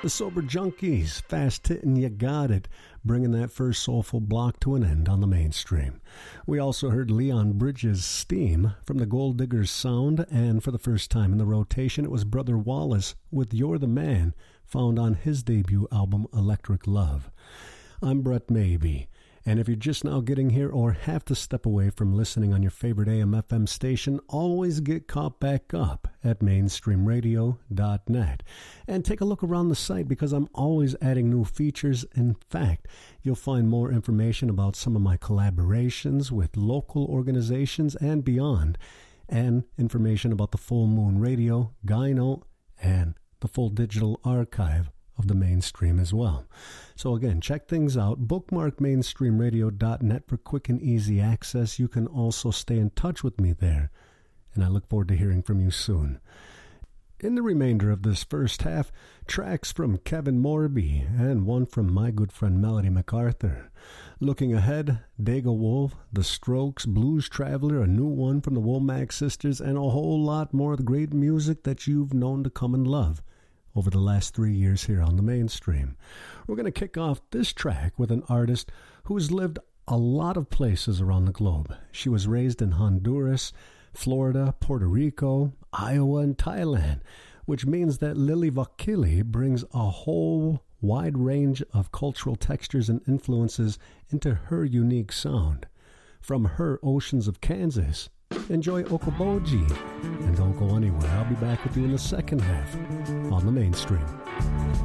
The Sober Junkies, Fast Hittin' You Got It, bringing that first soulful block to an end on the mainstream. We also heard Leon Bridges' Steam from the Gold Diggers Sound, and for the first time in the rotation, it was Brother Wallace with You're the Man, found on his debut album Electric Love. I'm Brett Maybe, and if you're just now getting here or have to step away from listening on your favorite AM/FM station, always get caught back up at mainstreamradio.net. And take a look around the site because I'm always adding new features. In fact, you'll find more information about some of my collaborations with local organizations and beyond, and information about the Full Moon Radio, Gyno, and the full digital archive of the mainstream as well. So again, check things out. Bookmark mainstreamradio.net for quick and easy access. You can also stay in touch with me there, and I look forward to hearing from you soon. In the remainder of this first half, tracks from Kevin Morby and one from my good friend Melody MacArthur. Looking ahead, Dago Wolf, The Strokes, Blues Traveler, a new one from the Womack Sisters, and a whole lot more of the great music that you've known to come and love over the last 3 years here on the mainstream. We're going to kick off this track with an artist who's lived a lot of places around the globe. She was raised in Honduras, Florida, Puerto Rico, Iowa, and Thailand, which means that Lily Vakili brings a whole wide range of cultural textures and influences into her unique sound. From her oceans of Kansas, enjoy Okoboji, and don't go anywhere. I'll be back with you in the second half on the mainstream.